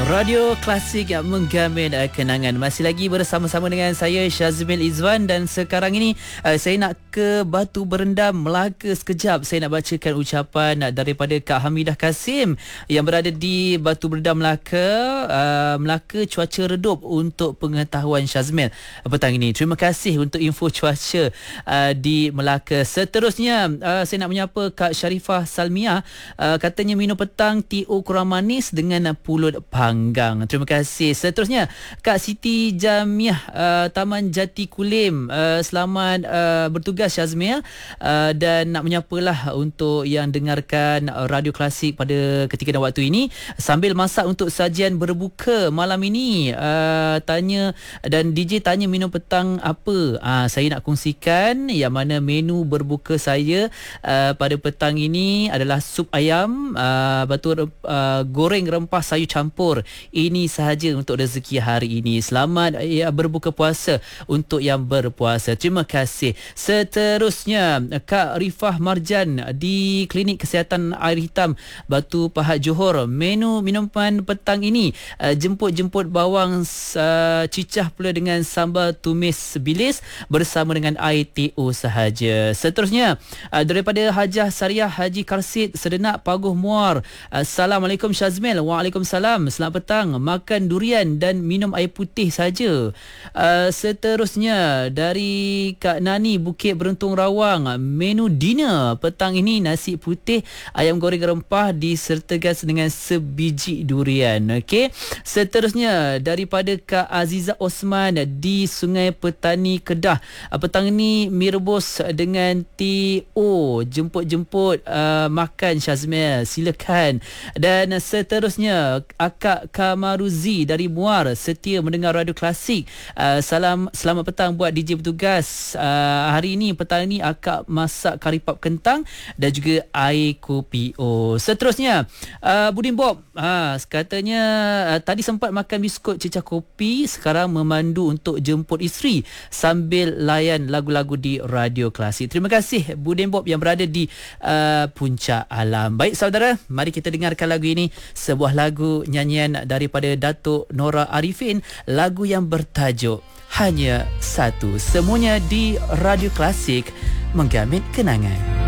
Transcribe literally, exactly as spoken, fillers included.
Radio Klasik yang menggamin uh, kenangan. Masih lagi bersama-sama dengan saya Syazmil Izwan, dan sekarang ini uh, saya nak ke Batu Berendam, Melaka sekejap. Saya nak bacakan ucapan uh, daripada Kak Hamidah Kasim yang berada di Batu Berendam, Melaka. Uh, Melaka cuaca redup untuk pengetahuan Syazmil uh, petang ini. Terima kasih untuk info cuaca uh, di Melaka. Seterusnya uh, saya nak menyapa Kak Sharifah Salmiah. Uh, katanya minum petang T O kurang manis dengan uh, pulut panggang. Terima kasih. Seterusnya Kak Siti Jamiah, uh, Taman Jati Kulim. Uh, selamat uh, bertugas Syazmil, uh, dan nak menyapalah untuk yang dengarkan Radio Klasik pada ketika dan waktu ini sambil masak untuk sajian berbuka malam ini. Uh, tanya dan D J tanya minum petang apa? Uh, saya nak kongsikan yang mana menu berbuka saya uh, pada petang ini adalah sup ayam, uh, batu uh, goreng rempah sayur campur. Ini sahaja untuk rezeki hari ini. Selamat ya, berbuka puasa untuk yang berpuasa. Terima kasih. Seterusnya Kak Rifah Marjan di Klinik Kesihatan Air Hitam Batu Pahat Johor. Menu minuman petang ini uh, jemput-jemput bawang uh, cicah pula dengan sambal tumis bilis bersama dengan air T O sahaja. Seterusnya uh, daripada Hajah Sariah Haji Karsid Sedenak Paguh Muar. Assalamualaikum Syazmil. Waalaikumsalam. Selamat petang, makan durian dan minum air putih saja. Uh, seterusnya dari Kak Nani Bukit Beruntung Rawang, menu dinner petang ini nasi putih, ayam goreng rempah disertakan dengan sebiji durian. Okey. Seterusnya daripada Kak Aziza Osman di Sungai Petani Kedah. Uh, petang ini mi rebus dengan T O, jemput-jemput uh, makan Syazmil, silakan. Dan seterusnya Akak Kamaruzi dari Muar, setia mendengar Radio Klasik. Uh, salam selamat petang buat D J bertugas. Uh, hari ini petang ini akak masak kari pap kentang dan juga air kopi O. Seterusnya uh, Budin Bob, ha, katanya uh, tadi sempat makan biskut cecah kopi, sekarang memandu untuk jemput isteri sambil layan lagu-lagu di Radio Klasik. Terima kasih Budin Bob yang berada di uh, Puncak Alam. Baik saudara, mari kita dengarkan lagu ini, sebuah lagu nyanyian daripada Datuk Nora Arifin, lagu yang bertajuk Hanya Satu. Semuanya di Radio Klasik, menggamit kenangan.